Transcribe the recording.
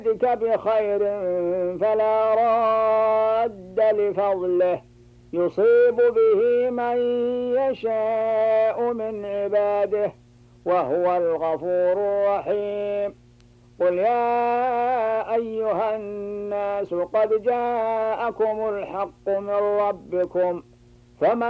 بخير فلا راد لفضله يصيب به من يشاء من عباده وهو الغفور الرحيم. قل يا أيها الناس قد جاءكم الحق من ربكم فمن